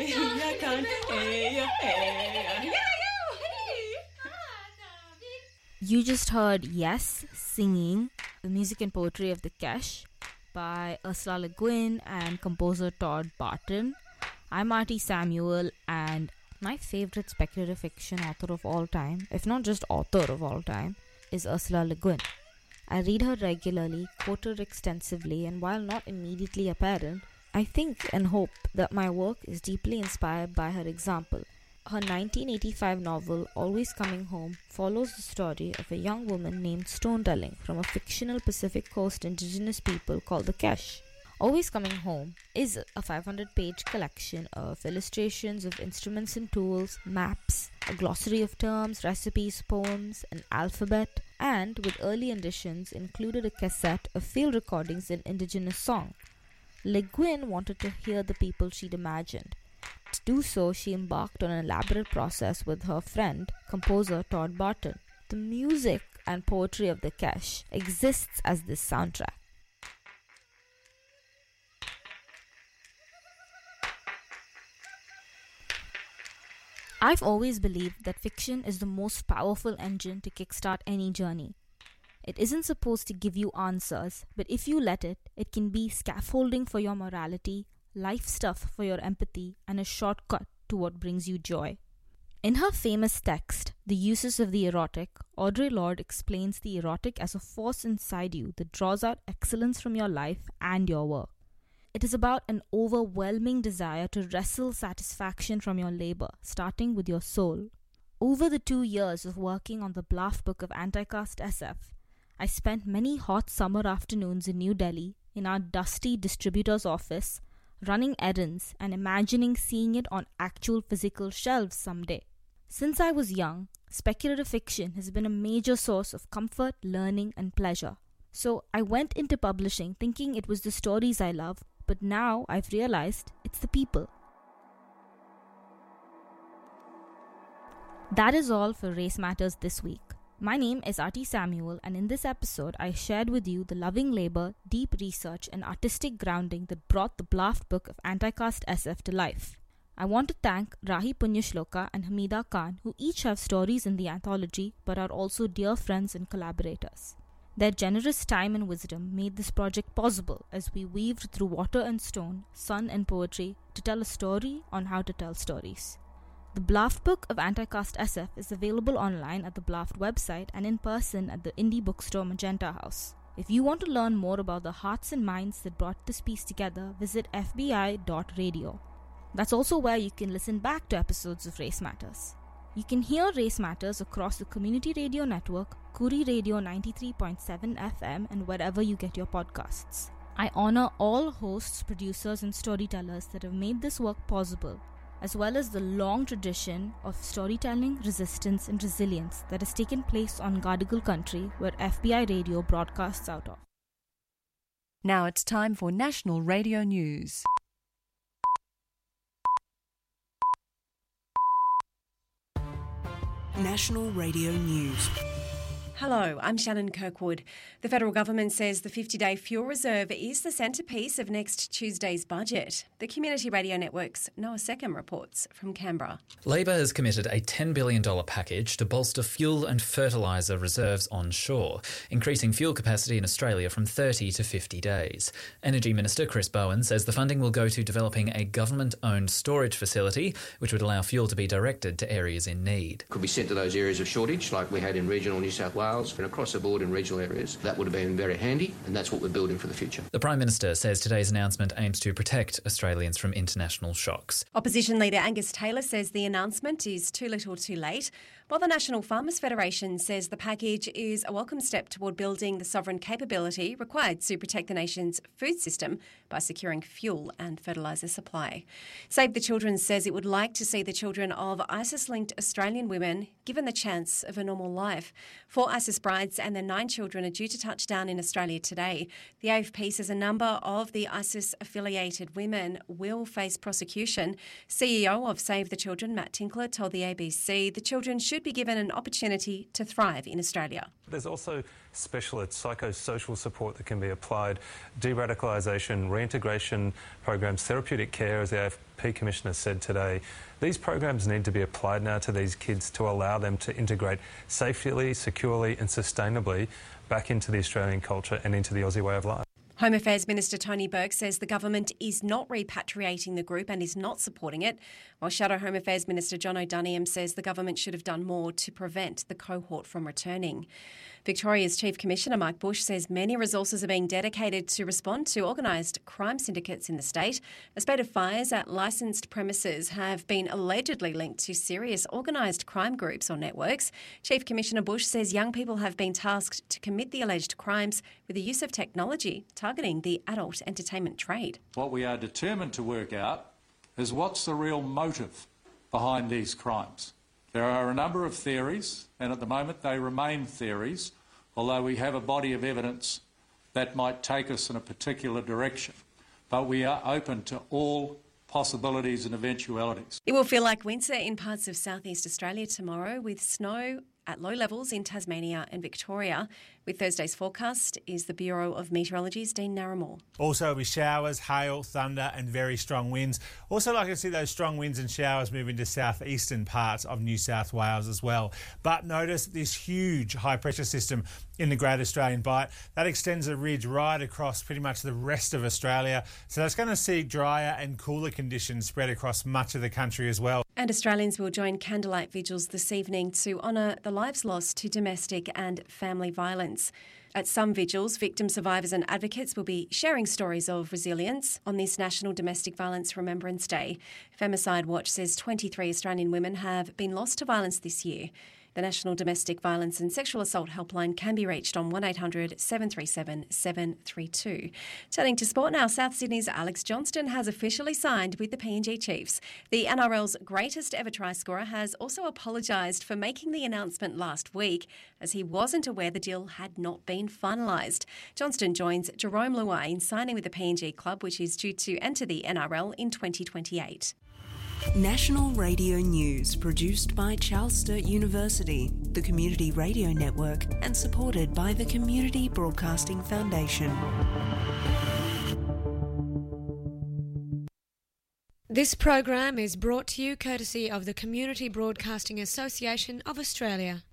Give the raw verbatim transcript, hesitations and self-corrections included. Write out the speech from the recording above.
I can't. Hey, hey, You just heard Yes singing the music and poetry of the Kesh by Ursula Le Guin and composer Todd Barton. I'm Artie Samuel, and my favorite speculative fiction author of all time, if not just author of all time, is Ursula Le Guin. I read her regularly, quote her extensively, and while not immediately apparent, I think and hope that my work is deeply inspired by her example. Her nineteen eighty-five novel, Always Coming Home, follows the story of a young woman named Stonetelling from a fictional Pacific Coast indigenous people called the Kesh. Always Coming Home is a five hundred page collection of illustrations of instruments and tools, maps, a glossary of terms, recipes, poems, an alphabet, and, with early additions, included a cassette of field recordings in indigenous song. Le Guin wanted to hear the people she'd imagined. To do so, she embarked on an elaborate process with her friend, composer Todd Barton. The music and poetry of the Kesh exists as this soundtrack. I've always believed that fiction is the most powerful engine to kickstart any journey. It isn't supposed to give you answers, but if you let it, it can be scaffolding for your morality, life stuff for your empathy, and a shortcut to what brings you joy. In her famous text, The Uses of the Erotic, Audre Lorde explains the erotic as a force inside you that draws out excellence from your life and your work. It is about an overwhelming desire to wrestle satisfaction from your labor, starting with your soul. Over the two years of working on the Bluff Book of Anti-Caste S F, I spent many hot summer afternoons in New Delhi, in our dusty distributor's office, running errands and imagining seeing it on actual physical shelves someday. Since I was young, speculative fiction has been a major source of comfort, learning, and pleasure. So I went into publishing thinking it was the stories I love, but now I've realized it's the people. That is all for Race Matters this week. My name is Artie Samuel, and in this episode I shared with you the loving labor, deep research, and artistic grounding that brought the Bluff Book of Anti-Caste S F to life. I want to thank Rahi Punyashloka and Hamida Khan, who each have stories in the anthology but are also dear friends and collaborators. Their generous time and wisdom made this project possible as we weaved through water and stone, sun and poetry to tell a story on how to tell stories. The Bluff Book of Anti-Caste S F is available online at the Bluff website and in person at the indie bookstore Magenta House. If you want to learn more about the hearts and minds that brought this piece together, visit f b i dot radio. That's also where you can listen back to episodes of Race Matters. You can hear Race Matters across the Community Radio Network, Kuri Radio ninety-three point seven F M, and wherever you get your podcasts. I honor all hosts, producers, and storytellers that have made this work possible, as well as the long tradition of storytelling, resistance, and resilience that has taken place on Gadigal country, where F B I Radio broadcasts out of. Now it's time for National Radio News. National Radio News. Hello, I'm Shannon Kirkwood. The federal government says the fifty-day fuel reserve is the centrepiece of next Tuesday's budget. The Community Radio Network's Noah Seckham reports from Canberra. Labor has committed a ten billion dollars package to bolster fuel and fertiliser reserves onshore, increasing fuel capacity in Australia from thirty to fifty days. Energy Minister Chris Bowen says the funding will go to developing a government-owned storage facility, which would allow fuel to be directed to areas in need. Could be sent to those areas of shortage, like we had in regional New South Wales, and across the board in regional areas. That would have been very handy, and that's what we're building for the future. The Prime Minister says today's announcement aims to protect Australians from international shocks. Opposition leader Angus Taylor says the announcement is too little too late, while the National Farmers Federation says the package is a welcome step toward building the sovereign capability required to protect the nation's food system by securing fuel and fertiliser supply. Save the Children says it would like to see the children of ISIS-linked Australian women given the chance of a normal life. Four ISIS brides and their nine children are due to touch down in Australia today. The A F P says a number of the ISIS-affiliated women will face prosecution. C E O of Save the Children, Matt Tinkler, told the A B C the children should should be given an opportunity to thrive in Australia. There's also specialist psychosocial support that can be applied, de-radicalisation, reintegration programs, therapeutic care, as the A F P Commissioner said today. These programs need to be applied now to these kids to allow them to integrate safely, securely and sustainably back into the Australian culture and into the Aussie way of life. Home Affairs Minister Tony Burke says the government is not repatriating the group and is not supporting it, while Shadow Home Affairs Minister John O'Doniam says the government should have done more to prevent the cohort from returning. Victoria's Chief Commissioner Mike Bush says many resources are being dedicated to respond to organised crime syndicates in the state. A spate of fires at licensed premises have been allegedly linked to serious organised crime groups or networks. Chief Commissioner Bush says young people have been tasked to commit the alleged crimes with the use of technology targeting the adult entertainment trade. What we are determined to work out is what's the real motive behind these crimes. There are a number of theories, and at the moment they remain theories, although we have a body of evidence that might take us in a particular direction. But we are open to all possibilities and eventualities. It will feel like winter in parts of southeast Australia tomorrow, with snow at low levels in Tasmania and Victoria. With Thursday's forecast is the Bureau of Meteorology's Dean Narramore. Also, there'll be showers, hail, thunder and very strong winds. Also like to see those strong winds and showers move into southeastern parts of New South Wales as well. But notice this huge high pressure system in the Great Australian Bight. That extends a ridge right across pretty much the rest of Australia. So that's going to see drier and cooler conditions spread across much of the country as well. And Australians will join candlelight vigils this evening to honour the lives lost to domestic and family violence. At some vigils, victim survivors and advocates will be sharing stories of resilience on this National Domestic Violence Remembrance Day. Femicide Watch says twenty-three Australian women have been lost to violence this year. The National Domestic Violence and Sexual Assault Helpline can be reached on one eight hundred seven three seven seven three two. Turning to sport now, South Sydney's Alex Johnston has officially signed with the P N G Chiefs. The N R L's greatest ever try scorer has also apologised for making the announcement last week, as he wasn't aware the deal had not been finalised. Johnston joins Jerome Luai in signing with the P N G club, which is due to enter the N R L in twenty twenty-eight. National Radio News, produced by Charles Sturt University, the Community Radio Network, and supported by the Community Broadcasting Foundation. This program is brought to you courtesy of the Community Broadcasting Association of Australia.